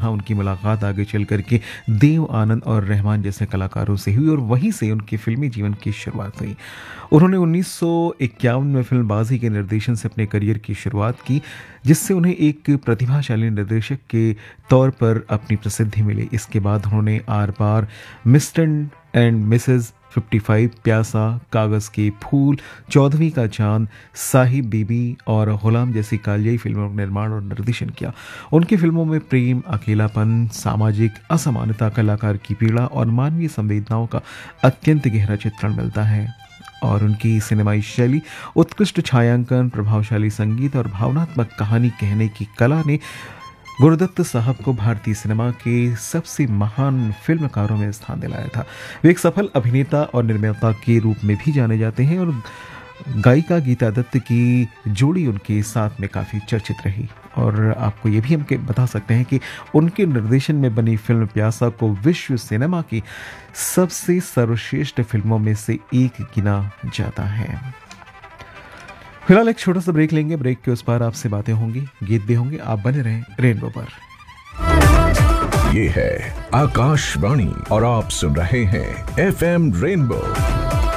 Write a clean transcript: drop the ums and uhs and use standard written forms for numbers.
जहां उनकी मुलाकात आगे चल करके देव आनंद और रहमान जैसे कलाकारों से हुई और वहीं से उनके फिल्मी जीवन की शुरुआत हुई। उन्होंने 1951 में फिल्मबाजी के निर्देशन से अपने करियर की शुरुआत की, जिससे उन्हें एक प्रतिभाशाली निर्देशक के तौर पर अपनी प्रसिद्धि मिली। इसके बाद उन्होंने are par, mister and Mrs 55, प्यासा, कागज के फूल, चौदहवीं का चांद, साहिब बीबी और गुलाम जैसी कालियाई फिल्मों का निर्माण और निर्देशन किया। उनकी फिल्मों में प्रेम, अकेलापन, सामाजिक असमानता, कलाकार की पीड़ा और मानवीय संवेदनाओं का अत्यंत गहरा चित्रण मिलता है। और उनकी सिनेमाई शैली, उत्कृष्ट छायांकन, प्रभावशाली संगीत और भावनात्मक कहानी कहने की कला ने गुरुदत्त साहब को भारतीय सिनेमा के सबसे महान फिल्मकारों में स्थान दिलाया था। वे एक सफल अभिनेता और निर्माता के रूप में भी जाने जाते हैं और गायिका गीता दत्त की जोड़ी उनके साथ में काफ़ी चर्चित रही। और आपको ये भी हम बता सकते हैं कि उनके निर्देशन में बनी फिल्म प्यासा को विश्व सिनेमा की सबसे सर्वश्रेष्ठ फिल्मों में से एक गिना जाता है। फिलहाल एक छोटा सा ब्रेक लेंगे, ब्रेक के उस पार आपसे बातें होंगी, गीत भी होंगे। आप बने रहें रेनबो पर। ये है आकाशवाणी और आप सुन रहे हैं FM रेनबो